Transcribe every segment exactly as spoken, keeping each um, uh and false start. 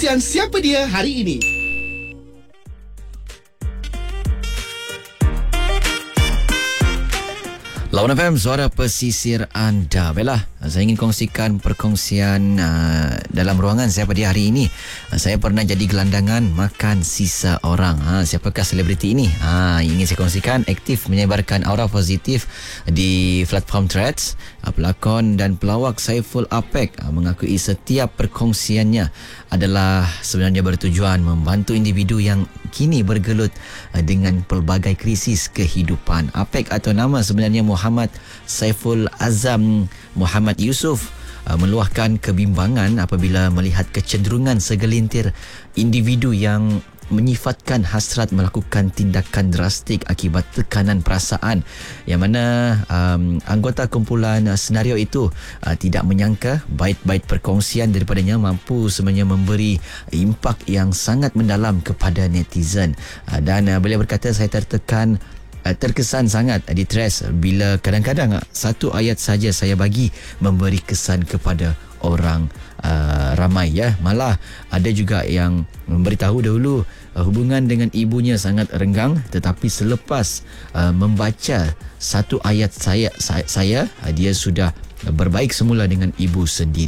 perkongsian Siapa Dia hari ini. Lawan F M, suara pesisir anda. Baiklah, saya ingin kongsikan perkongsian uh, dalam ruangan Siapa Dia hari ini. Uh, saya pernah jadi gelandangan makan sisa orang. Ha, siapakah selebriti ini? Ha, ingin saya kongsikan, aktif menyebarkan aura positif di platform Threads. Uh, pelakon dan pelawak Saiful Apek uh, mengakui setiap perkongsiannya adalah sebenarnya bertujuan membantu individu yang kini bergelut uh, dengan pelbagai krisis kehidupan. Apek atau nama sebenarnya Muhammad Saiful Azam Muhammad Yusof uh, meluahkan kebimbangan apabila melihat kecenderungan segelintir individu yang menyifatkan hasrat melakukan tindakan drastik akibat tekanan perasaan, yang mana um, anggota kumpulan uh, senario itu uh, tidak menyangka bait-bait perkongsian daripadanya mampu sebenarnya memberi impak yang sangat mendalam kepada netizen. Uh, dan uh, beliau berkata, saya tertekan terkesan sangat di Threads bila kadang-kadang satu ayat saja saya bagi memberi kesan kepada orang uh, ramai, ya. Malah ada juga yang memberitahu dahulu uh, hubungan dengan ibunya sangat renggang, tetapi selepas uh, membaca satu ayat saya saya, saya uh, dia sudah berbaik semula dengan ibu sendiri.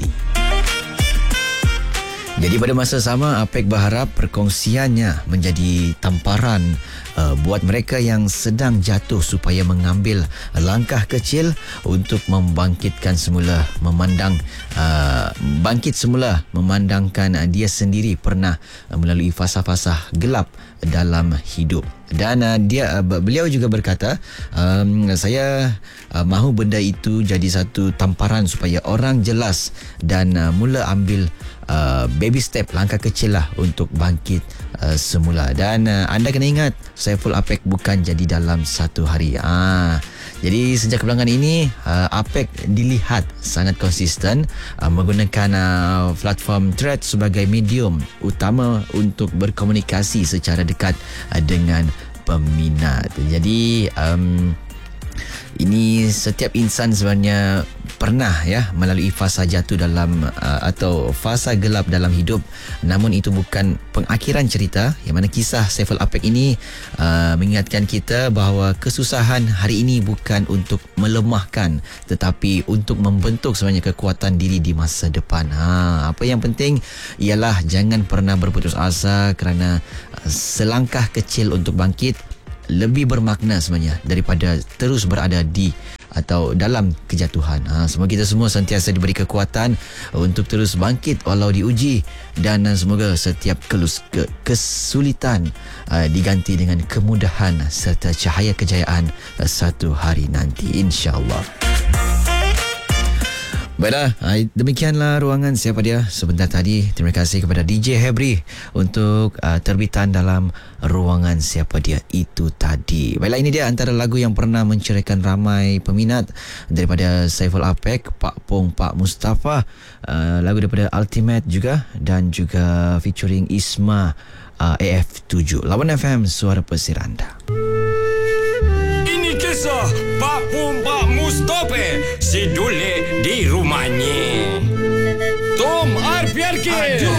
Jadi pada masa sama, Apek berharap perkongsiannya menjadi tamparan uh, buat mereka yang sedang jatuh supaya mengambil langkah kecil untuk membangkitkan semula, memandang uh, bangkit semula, memandangkan uh, dia sendiri pernah uh, melalui fasa-fasa gelap dalam hidup. Dan uh, dia uh, beliau juga berkata, um, saya uh, mahu benda itu jadi satu tamparan supaya orang jelas dan uh, mula ambil Uh, baby step, langkah kecil lah untuk bangkit uh, semula. Dan uh, anda kena ingat, Saiful Apek bukan jadi dalam satu hari. Ah, jadi sejak kebelakangan ini uh, Apek dilihat sangat konsisten uh, menggunakan uh, platform Threads sebagai medium utama untuk berkomunikasi secara dekat uh, dengan peminat. Jadi um, ini setiap insan sebenarnya pernah, ya, melalui fasa jatuh dalam uh, atau fasa gelap dalam hidup. Namun itu bukan pengakhiran cerita, yang mana kisah Saiful Apek ini uh, mengingatkan kita bahawa kesusahan hari ini bukan untuk melemahkan, tetapi untuk membentuk sebenarnya kekuatan diri di masa depan. Ha, apa yang penting ialah jangan pernah berputus asa, kerana uh, selangkah kecil untuk bangkit lebih bermakna sebenarnya daripada terus berada di atau dalam kejatuhan. Ha, semoga kita semua sentiasa diberi kekuatan untuk terus bangkit walau diuji, dan semoga setiap kelus, ke, kesulitan uh, diganti dengan kemudahan serta cahaya kejayaan uh, satu hari nanti, insya-Allah. Baiklah, demikianlah ruangan Siapa Dia sebentar tadi. Terima kasih kepada D J Hebri untuk uh, terbitan dalam ruangan Siapa Dia itu tadi. Baiklah, ini dia antara lagu yang pernah menceraikan ramai peminat daripada Saiful Apek, Pak Pong, Pak Mustafa, uh, lagu daripada Ultimate juga, dan juga featuring Isma uh, A F tujuh. Lawan F M, suara pesisir anda. Ini kisah Pak Pong, Pak Mustafa, si Dule di rumahnya. Tom Arfiarki.